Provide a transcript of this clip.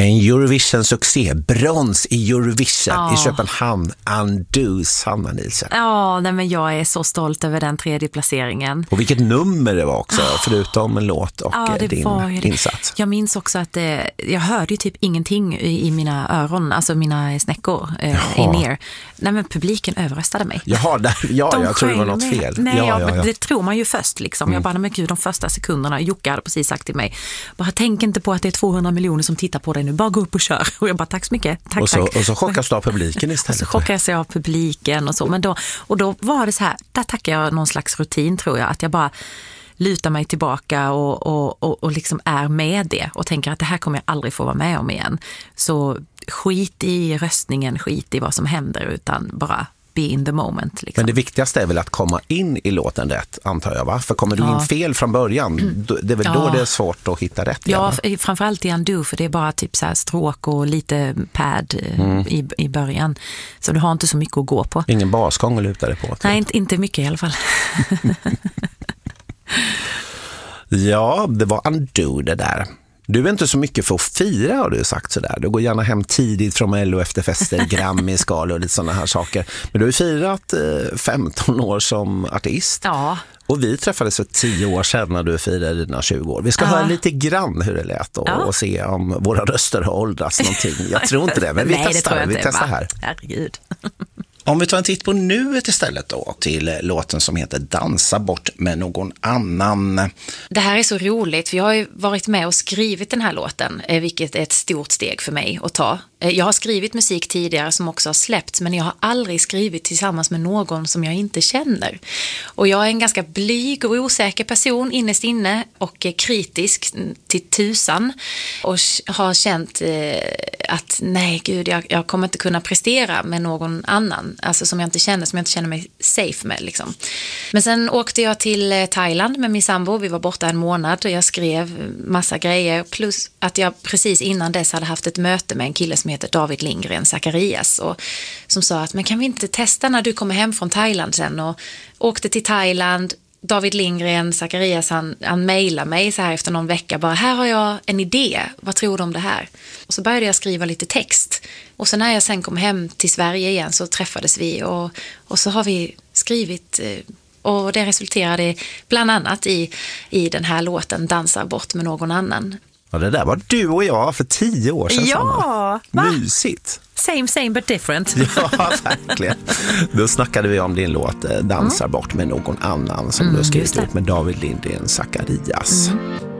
En Eurovision-succé, brons i Eurovision i Köpenhamn, Undo, Sanna Nielsen. Ja, nej, men jag är så stolt över den 3:e placeringen. Och vilket nummer det var också, förutom en låt och din insats. Jag minns också att jag hörde ju typ ingenting i mina öron, alltså mina snäckor in-ear. Nej, men publiken överröstade mig. Jaha, jag tror det var något fel. Nej, det tror man ju först liksom. Jag bara, men gud, de första sekunderna, Jocke hade precis sagt till mig, bara tänk inte på att det är 200 miljoner som tittar på dig nu, bara gå upp och kör. Och jag bara, tack så mycket. Tack. Och så chockas du av publiken istället. Och så chockas jag av publiken och så. Men då var det så här, där tackar jag någon slags rutin, tror jag, att jag bara lutar mig tillbaka och liksom är med det och tänker att det här kommer jag aldrig få vara med om igen. Så skit i röstningen, skit i vad som händer, utan bara be in the moment. Liksom. Men det viktigaste är väl att komma in i låten rätt, antar jag, va? För kommer du in fel från början, det är väl då det är svårt att hitta rätt. Ja, framförallt i Undo, för det är bara typ så här stråk och lite pad i början. Så du har inte så mycket att gå på. Ingen basgång att luta dig på. Typ. Nej, inte mycket i alla fall. Ja, det var Undo det där. Du är inte så mycket för att fira, har du sagt sådär. Du går gärna hem tidigt från Mello efterfester, Grammy-skala och lite sådana här saker. Men du har ju firat 15 år som artist. Ja. Och vi träffades för 10 år sedan när du firade dina 20 år. Vi ska höra lite grann hur det lät och se om våra röster har åldrats någonting. Jag tror inte det, men vi testar. Vi testar här. Herregud. Om vi tar en titt på nuet istället då, till låten som heter Dansa bort med någon annan. Det här är så roligt, för jag har ju varit med och skrivit den här låten, vilket är ett stort steg för mig att ta. Jag har skrivit musik tidigare som också har släppts, men jag har aldrig skrivit tillsammans med någon som jag inte känner. Och jag är en ganska blyg och osäker person innerst inne och kritisk till tusan och har känt att nej gud, jag kommer inte kunna prestera med någon annan, alltså som jag inte känner mig safe med liksom. Men sen åkte jag till Thailand med min sambo, vi var borta en månad och jag skrev massa grejer, plus att jag precis innan dess hade haft ett möte med en kille som heter David Lindgren Zacharias, och som sa att men kan vi inte testa när du kommer hem från Thailand sen, och åkte till Thailand. David Lindgren Zacharias, han mejlade mig så här efter någon vecka, bara här har jag en idé, vad tror du om det här? Och så började jag skriva lite text, och så när jag sen kom hem till Sverige igen så träffades vi och så har vi skrivit, och det resulterade bland annat i den här låten Dansa bort med någon annan. Ja, det där var du och jag för 10 år sedan. Ja, mysigt. Same but different. Ja, verkligen. Då snackade vi om din låt Dansar bort med någon annan som du har skrivit ut med David Lindgren Zacharias.